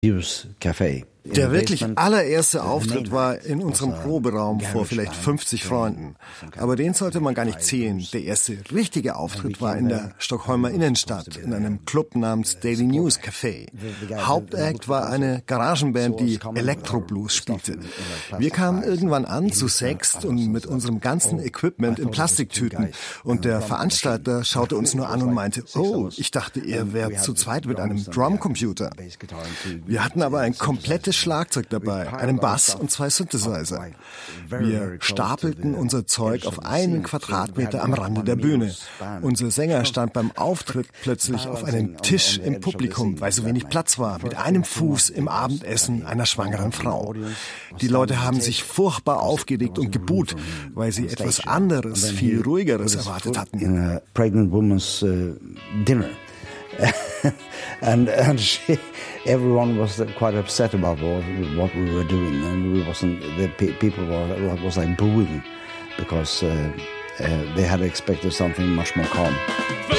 News Café. Der wirklich allererste Auftritt war in unserem Proberaum vor vielleicht 50 Freunden. Aber den sollte man gar nicht zählen. Der erste richtige Auftritt war in der Stockholmer Innenstadt, in einem Club namens Daily News Café. Hauptact war eine Garagenband, die Elektroblues spielte. Wir kamen irgendwann an, zu sechst und mit unserem ganzen Equipment in Plastiktüten. Und der Veranstalter schaute uns nur an und meinte, oh, ich dachte, ihr wärt zu zweit mit einem Drumcomputer. Wir hatten aber ein komplettes Schlagzeug dabei, einen Bass und 2 Synthesizer. Wir stapelten unser Zeug auf 1 Quadratmeter am Rande der Bühne. Unser Sänger stand beim Auftritt plötzlich auf einem Tisch im Publikum, weil so wenig Platz war, mit einem Fuß im Abendessen einer schwangeren Frau. Die Leute haben sich furchtbar aufgeregt und geboot, weil sie etwas anderes, viel ruhigeres erwartet hatten. In a pregnant woman's dinner. and everyone was quite upset about what we were doing, and people was like booing because they had expected something much more calm.